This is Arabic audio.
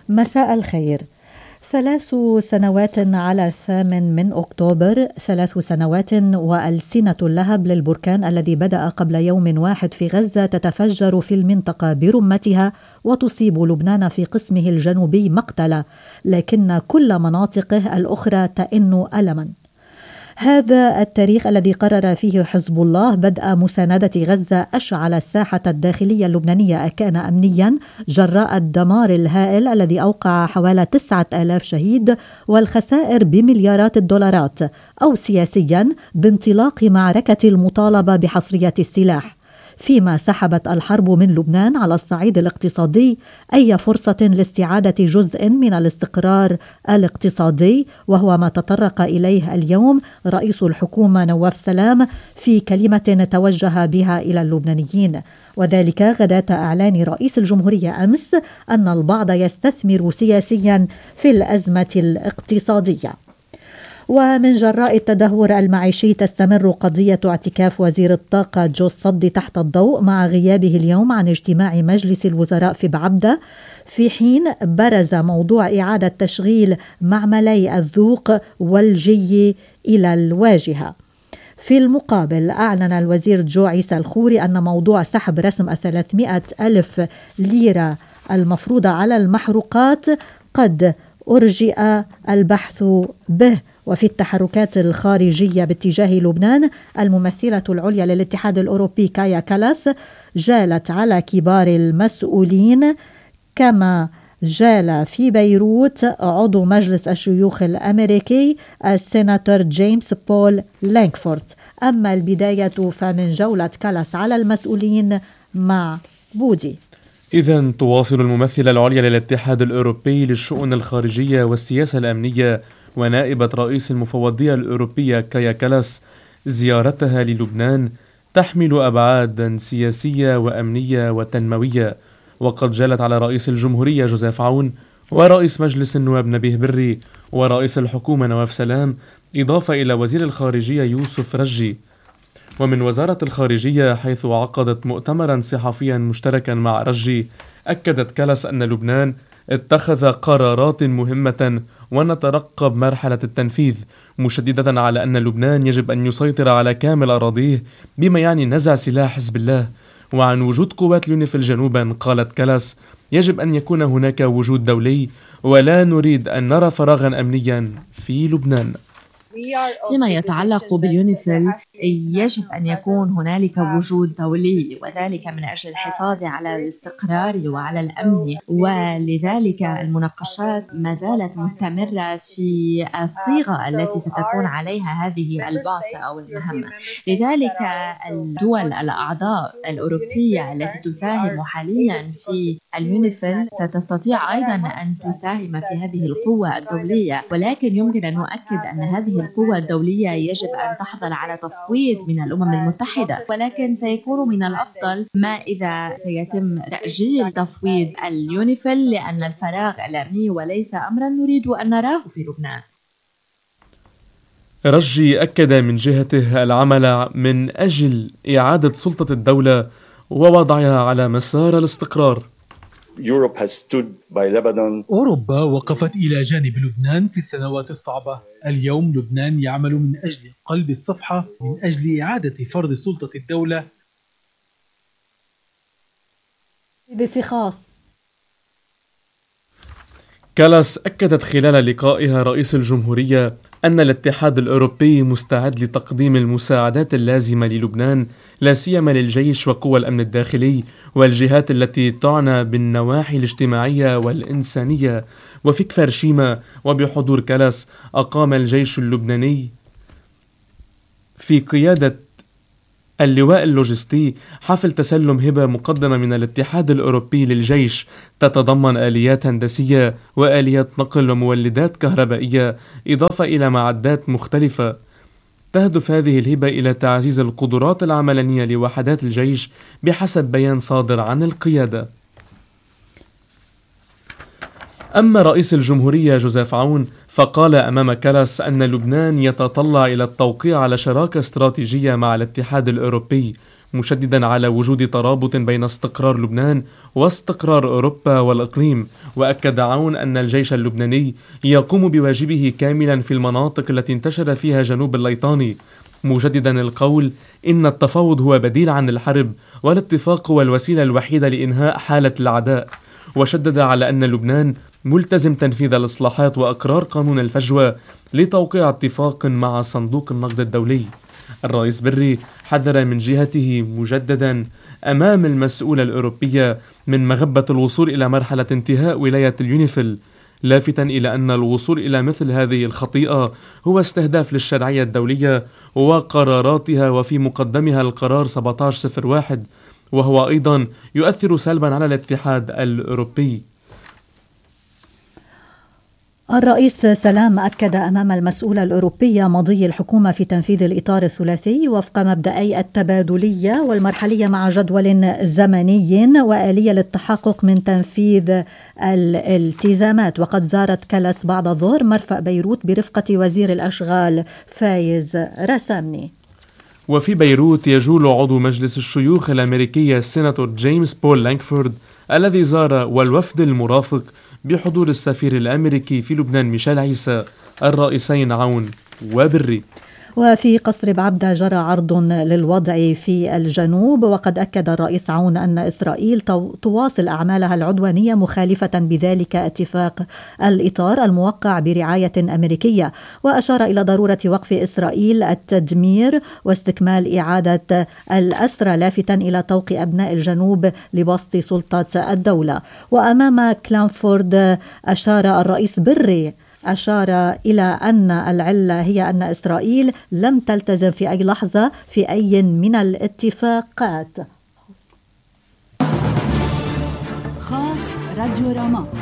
مساء الخير. 3 سنوات على 8 أكتوبر، 3 سنوات وألسنة اللهب للبركان الذي بدأ قبل يوم واحد في غزة تتفجر في المنطقة برمتها وتصيب لبنان في قسمه الجنوبي مقتلة، لكن كل مناطقه الأخرى تئن ألما. هذا التاريخ الذي قرر فيه حزب الله بدء مساندة غزة أشعل الساحة الداخلية اللبنانية أكان أمنيا جراء الدمار الهائل الذي أوقع حوالي 9000 شهيد والخسائر بمليارات الدولارات، أو سياسيا بانطلاق معركة المطالبة بحصرية السلاح، فيما سحبت الحرب من لبنان على الصعيد الاقتصادي أي فرصة لاستعادة جزء من الاستقرار الاقتصادي، وهو ما تطرق إليه اليوم رئيس الحكومة نواف سلام في كلمة توجه بها إلى اللبنانيين، وذلك غداة إعلان رئيس الجمهورية أمس أن البعض يستثمر سياسيا في الأزمة الاقتصادية. ومن جراء التدهور المعيشي تستمر قضية اعتكاف وزير الطاقة جو الصدي تحت الضوء مع غيابه اليوم عن اجتماع مجلس الوزراء في بعبدة، في حين برز موضوع إعادة تشغيل معملي الذوق والجي إلى الواجهة. في المقابل أعلن الوزير جو عيسى الخوري أن موضوع سحب رسم 300,000 ليرة المفروضة على المحروقات قد أرجئ البحث به. وفي التحركات الخارجية باتجاه لبنان، الممثلة العليا للاتحاد الأوروبي كايا كالاس جالت على كبار المسؤولين، كما جال في بيروت عضو مجلس الشيوخ الأمريكي السيناتور جيمس بول لانكفورت. أما البداية فمن جولة كالاس على المسؤولين مع بودي. إذن تواصل الممثلة العليا للاتحاد الأوروبي للشؤون الخارجية والسياسة الأمنية ونائبة رئيس المفوضية الأوروبية كايا كالاس زيارتها للبنان تحمل أبعاد سياسية وأمنية وتنموية، وقد جالت على رئيس الجمهورية جوزيف عون ورئيس مجلس النواب نبيه بري ورئيس الحكومة نواف سلام، إضافة إلى وزير الخارجية يوسف رجي. ومن وزارة الخارجية حيث عقدت مؤتمرا صحفيا مشتركا مع رجي، أكدت كالاس أن لبنان اتخذ قرارات مهمة ونترقب مرحلة التنفيذ، مشددة على أن لبنان يجب أن يسيطر على كامل أراضيه بما يعني نزع سلاح حزب الله. وعن وجود قوات اليونيفيل جنوبا قالت كالاس يجب أن يكون هناك وجود دولي ولا نريد أن نرى فراغا أمنيا في لبنان. فيما يتعلق باليونيفيل يجب أن يكون هنالك وجود دولي، وذلك من أجل الحفاظ على الاستقرار وعلى الأمن، ولذلك المناقشات ما زالت مستمرة في الصيغة التي ستكون عليها هذه البعثة أو المهمة. لذلك الدول الأعضاء الأوروبية التي تساهم حاليا في اليونيفيل ستستطيع أيضا أن تساهم في هذه القوة الدولية، ولكن يمكن أن نؤكد أن هذه القوة الدولية يجب أن تحصل على تصويت من الأمم المتحدة، ولكن سيكون من الأفضل ما إذا سيتم تأجيل تصويت اليونيفيل لأن الفراغ الأمني وليس أمرا نريد أن نراه في لبنان. رجي أكد من جهته العمل من أجل إعادة سلطة الدولة ووضعها على مسار الاستقرار. أوروبا وقفت إلى جانب لبنان في السنوات الصعبة. اليوم لبنان يعمل من أجل قلب الصفحة، من أجل إعادة فرض سلطة الدولة بفخاص. كالاس أكدت خلال لقائها رئيس الجمهورية أن الاتحاد الأوروبي مستعد لتقديم المساعدات اللازمة للبنان، لا سيما للجيش وقوى الأمن الداخلي والجهات التي تعنى بالنواحي الاجتماعية والإنسانية. وفي كفر شيما وبحضور كالاس أقام الجيش اللبناني في قيادة اللواء اللوجستي حفل تسلم هبة مقدمة من الاتحاد الأوروبي للجيش تتضمن آليات هندسية وآليات نقل ومولدات كهربائية، إضافة إلى معدات مختلفة. تهدف هذه الهبة إلى تعزيز القدرات العملانية لوحدات الجيش بحسب بيان صادر عن القيادة. أما رئيس الجمهورية جوزيف عون فقال أمام كالاس أن لبنان يتطلع إلى التوقيع على شراكة استراتيجية مع الاتحاد الأوروبي، مشددا على وجود ترابط بين استقرار لبنان واستقرار أوروبا والإقليم. وأكد عون أن الجيش اللبناني يقوم بواجبه كاملا في المناطق التي انتشر فيها جنوب الليطاني، مجددا القول إن التفاوض هو بديل عن الحرب والاتفاق هو الوسيلة الوحيدة لإنهاء حالة العداء. وشدد على أن لبنان ملتزم تنفيذ الإصلاحات وأقرار قانون الفجوة لتوقيع اتفاق مع صندوق النقد الدولي. الرئيس بري حذر من جهته مجددا أمام المسؤولة الأوروبية من مغبة الوصول إلى مرحلة انتهاء ولاية اليونيفيل، لافتا إلى أن الوصول إلى مثل هذه الخطيئة هو استهداف للشرعية الدولية وقراراتها، وفي مقدمها القرار 1701، وهو أيضا يؤثر سلبا على الاتحاد الأوروبي. الرئيس سلام أكد أمام المسؤولة الأوروبية مضي الحكومة في تنفيذ الإطار الثلاثي وفق مبدأي التبادلية والمرحلية مع جدول زمني وآلية للتحقق من تنفيذ الالتزامات. وقد زارت كالاس بعد الظهر مرفأ بيروت برفقة وزير الأشغال فايز رسامني. وفي بيروت يجول عضو مجلس الشيوخ الأمريكي السيناتور جيمس بول لانكفورد الذي زار والوفد المرافق بحضور السفير الأمريكي في لبنان ميشيل عيسى الرئيسين عون وبري. وفي قصر بعبدة جرى عرض للوضع في الجنوب، وقد أكد الرئيس عون أن إسرائيل تواصل أعمالها العدوانية مخالفة بذلك اتفاق الإطار الموقع برعاية أمريكية، وأشار إلى ضرورة وقف إسرائيل التدمير واستكمال إعادة الأسرى، لافتا إلى طوق أبناء الجنوب لبسط سلطة الدولة. وأمام كلانفورد أشار الرئيس بري إلى أن العلة هي أن إسرائيل لم تلتزم في أي لحظة في أي من الاتفاقات. خاص راديو راما.